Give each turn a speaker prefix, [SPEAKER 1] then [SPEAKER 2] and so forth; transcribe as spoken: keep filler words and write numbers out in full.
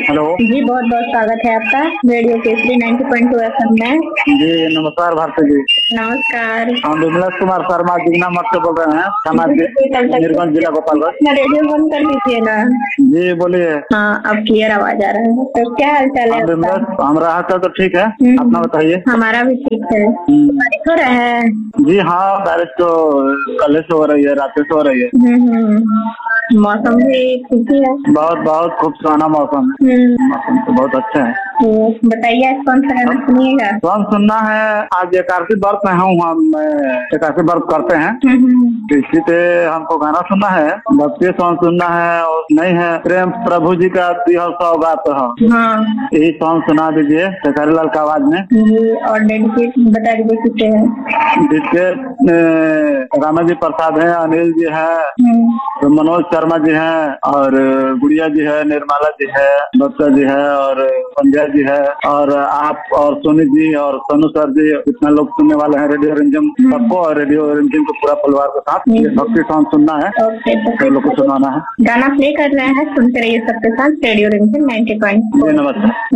[SPEAKER 1] Hello
[SPEAKER 2] जी, बहुत बहुत स्वागत है आपका रेडियो केसरी नब्बे पॉइंट दो एफ एम में।
[SPEAKER 1] जी नमस्कार भारती जी।
[SPEAKER 2] नमस्कार।
[SPEAKER 1] हम विमलेश कुमार शर्मा जिगना मठ से बोल रहे हैं, थाना मीरगंज जिला गोपालगंज।
[SPEAKER 2] रेडियो बंद कर दीजिए ना।
[SPEAKER 1] जी बोलिए।
[SPEAKER 2] हाँ, अब क्लियर आवाज आ रहा है। तो क्या हाल चाल है आपका?
[SPEAKER 1] विमलेश, हमारा हाल चाल तो ठीक है,
[SPEAKER 2] हम्म।
[SPEAKER 1] अपना बताइए।
[SPEAKER 2] हमारा भी ठीक है। बारिश हो रहा है?
[SPEAKER 1] जी हाँ, बारिश तो कल से हो रही है, रात से हो रही है।
[SPEAKER 2] हम्म, मौसम भी ठीक ही है।
[SPEAKER 1] बहुत बहुत खूब सुहाना मौसम है।
[SPEAKER 2] हम्म।
[SPEAKER 1] मौसम तो बहुत अच्छा है।
[SPEAKER 2] तो बताइए, आज कौन सा गाना सुनिएगा?
[SPEAKER 1] सॉन्ग सुनना है। आज एकादशी व्रत में हूँ, हम एकादशी व्रत करते हैं, तो इसी पे हमको गाना सुनना है, भक्ति सॉन्ग सुनना है। और नहीं है, प्रेम प्रभु जी का दिया सौगात है,
[SPEAKER 2] हाँ,
[SPEAKER 1] यही सॉन्ग सुना दीजिए खेसारी लाल की आवाज में।
[SPEAKER 2] जी, और डेडिकेट बता दीजिए किसे है।
[SPEAKER 1] जिसके रामा जी प्रसाद है, अनिल जी है, तो मनोज शर्मा जी हैं, और गुड़िया जी है, निर्मला जी है, बच्चा जी है, और पंड्या जी है, और आप और सोनी जी और सोनू सर जी, इतना लोग सुनने वाले हैं रेडियो रिमझिम सबको, और रेडियो रिमझिम को पूरा परिवार के साथ ये भक्ति सॉन्ग सुनना है, सब लोग को सुनाना है।
[SPEAKER 2] गाना प्ले कर रहे हैं, सुनते रहिए सबके साथ रेडियो रिमझिम नब्बे पॉइंट।
[SPEAKER 1] जी नमस्कार।